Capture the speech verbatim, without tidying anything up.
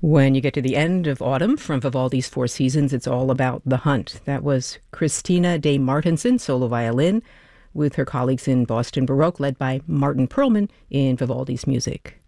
When you get to the end of autumn from Vivaldi's Four Seasons, it's all about the hunt. That was Christina de Martenson, solo violin, with her colleagues in Boston Baroque, led by Martin Perlman in Vivaldi's music.